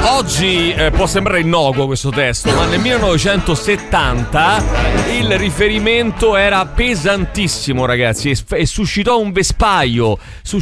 Oggi può sembrare innocuo questo testo, ma nel 1970 il riferimento era pesantissimo, ragazzi, e suscitò un vespaio.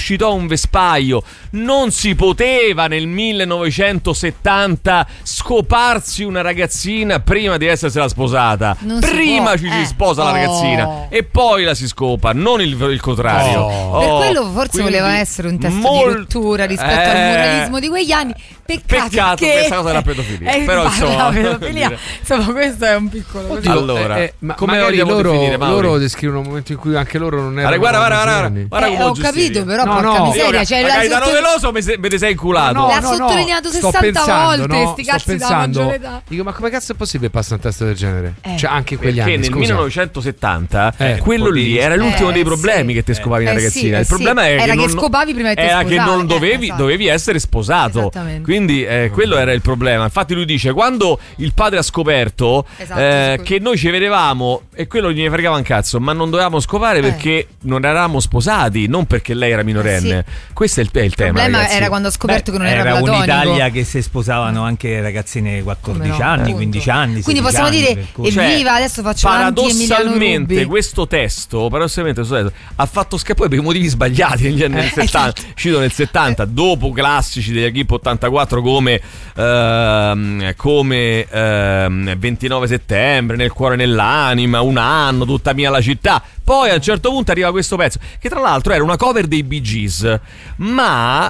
Non si poteva nel 1970 scoparsi una ragazzina prima di essersela sposata. Prima ci si sposa la ragazzina e poi la si scopa, non il contrario. Per quello forse voleva essere un testo di rottura rispetto al moralismo di quegli anni. Peccato che questa cosa della pedofilia. Però insomma, questo è un piccolo. Oddio, allora, come magari loro descrivono un momento in cui anche loro non erano. Guarda ho capito, però porca miseria, cioè Gaetano Veloso me te sei inculato. L'ha sottolineato 60 volte, sti cazzi da maggiore età. Dico, ma come cazzo è possibile passare un testo del genere? Cioè anche in quegli anni. Perché nel 1970 quello lì era l'ultimo dei problemi che te scopavi una ragazzina. Il problema era che scopavi prima di te sposare. Era che non dovevi essere sposato. Quindi quello era il problema. Infatti lui dice, quando il padre ha scoperto che noi ci vedevamo e quello gli fregava un cazzo, ma non dovevamo scopare perché non eravamo sposati, non perché lei era minorenne. Questo è il tema. Il problema ragazzi. Era quando ha scoperto che non era platonico. Era un'Italia che si sposavano anche ragazzine 14 anni, 15 anni. Quindi possiamo dire evviva, adesso faccio paradossalmente questo testo ha fatto scappare per i motivi sbagliati negli anni 70. Uscito nel 70, dopo classici degli Agip 84 come 29 settembre, Nel cuore nell'anima, Un anno, Tutta mia la città. Poi a un certo punto arriva questo pezzo che tra l'altro era una cover dei Bee Gees, ma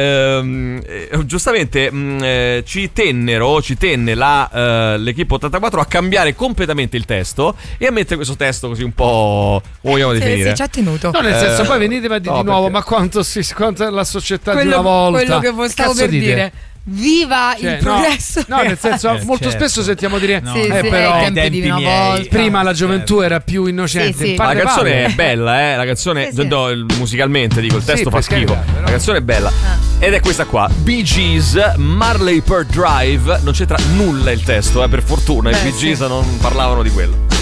giustamente ci tenne l'Equipe 84 a cambiare completamente il testo e a mettere questo testo così un po', vogliamo definire. Si ci ha tenuto. No, nel senso, poi venite a dire di nuovo, ma quanto è la società di una volta. Quello che stavo per dire. Viva il progresso. No, nel senso, molto spesso sentiamo dire però ai tempi di una volta. Prima la gioventù era più innocente. La canzone è bella, la canzone musicalmente dico, il testo fa schifo. La canzone è bella. Ed è questa qua, Bee Gees, Marley Pearl Drive. Non c'entra nulla il testo, per fortuna. I Bee Gees non parlavano di quello.